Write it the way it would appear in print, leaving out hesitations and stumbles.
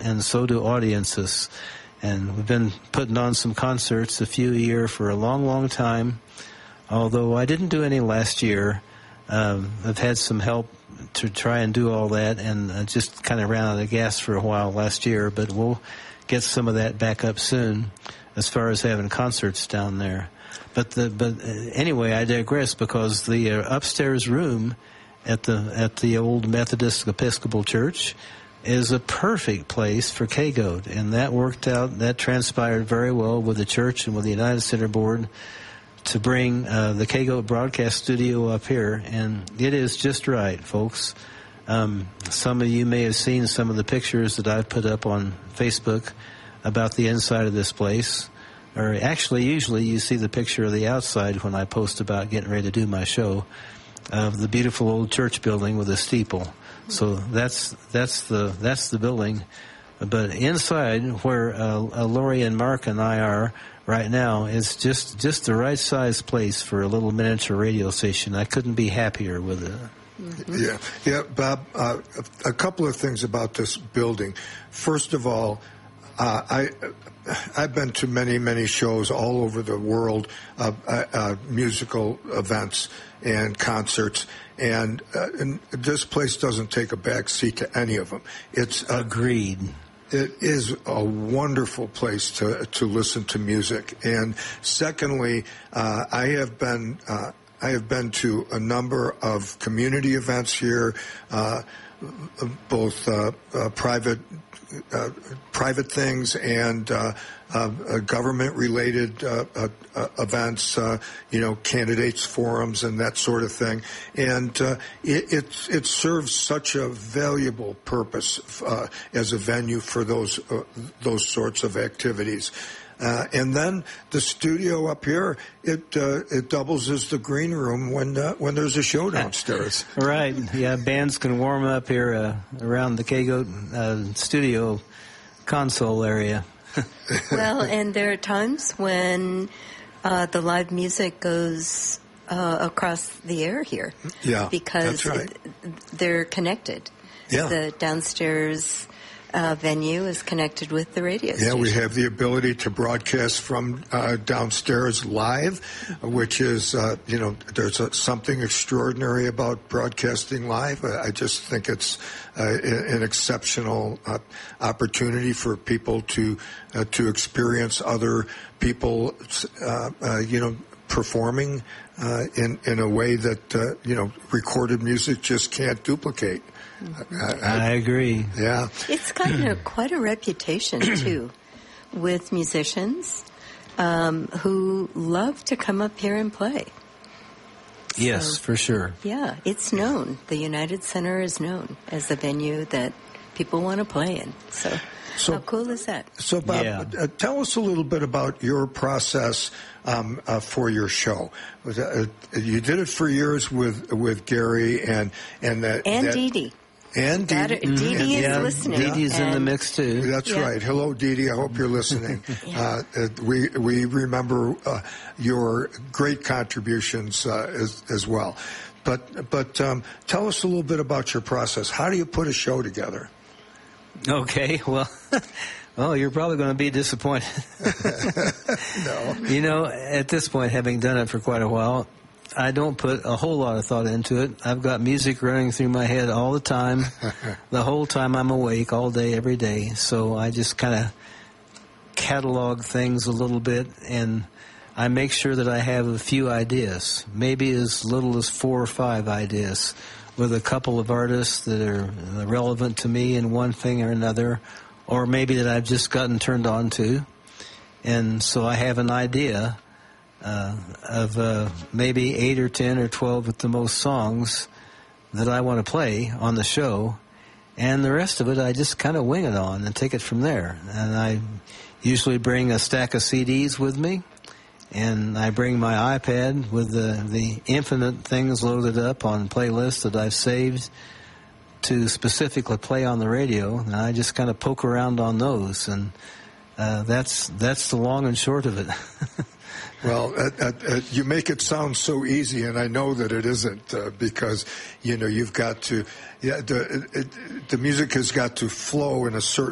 and so do audiences. And we've been putting on some concerts, a few a year, for a long, long time. Although I didn't do any last year. I've had some help to try and do all that, and just kind of ran out of gas for a while last year. But we'll get some of that back up soon, as far as having concerts down there. But anyway, I digress, because the upstairs room at the old Methodist Episcopal Church is a perfect place for KGOD, and that worked out. That transpired very well with the church and with the United Center Board to bring the KGOD broadcast studio up here, and it is just right, folks. Some of you may have seen some of the pictures that I've put up on Facebook about the inside of this place. Or actually, usually you see the picture of the outside when I post about getting ready to do my show, of the beautiful old church building with a steeple. So that's the building. But inside, where Lori and Mark and I are right now, is just the right size place for a little miniature radio station. I couldn't be happier with it. Mm-hmm. Yeah, Bob. A couple of things about this building. First of all, I've been to many shows all over the world, musical events and concerts, and this place doesn't take a back seat to any of them. It's agreed. It is a wonderful place to listen to music. And secondly, I have been to a number of community events here, both private things and government-related events, candidates forums and that sort of thing. And it serves such a valuable purpose as a venue for those sorts of activities. And then the studio up here, it doubles as the green room when there's a show downstairs. Right. Yeah, bands can warm up here around the KGOD studio console area. Well, and there are times when the live music goes across the air here. Yeah, because that's right. They're connected. Yeah. The downstairs venue is connected with the radio station. Yeah, we have the ability to broadcast from downstairs live, which is, there's something extraordinary about broadcasting live. I just think it's an exceptional opportunity for people to experience other people, performing in a way that, recorded music just can't duplicate. I agree. Yeah. It's gotten quite a reputation, too, with musicians who love to come up here and play. Yes, for sure. Yeah, it's known. The United Center is known as the venue that people want to play in. So how cool is that? So, Bob, tell us a little bit about your process for your show. You did it for years with Gary and Dee Dee. And Dee Dee is listening. Dee Dee's in the mix, too. That's right. Hello, Dee Dee. I hope you're listening. We remember your great contributions as well. But tell us a little bit about your process. How do you put a show together? Okay, well, you're probably going to be disappointed. No. At this point, having done it for quite a while, I don't put a whole lot of thought into it. I've got music running through my head all the time, the whole time I'm awake, all day, every day. So I just kind of catalog things a little bit, and I make sure that I have a few ideas, maybe as little as 4 or 5 ideas, with a couple of artists that are relevant to me in one thing or another, or maybe that I've just gotten turned on to. And so I have an idea of maybe 8 or 10 or 12 at the most songs that I want to play on the show, and the rest of it I just kind of wing it on and take it from there. And I usually bring a stack of CDs with me, and I bring my iPad with the infinite things loaded up on playlists that I've saved to specifically play on the radio, and I just kind of poke around on those, and that's the long and short of it. Well, you make it sound so easy, and I know that it isn't, because you've got to. Yeah, the music has got to flow in a certain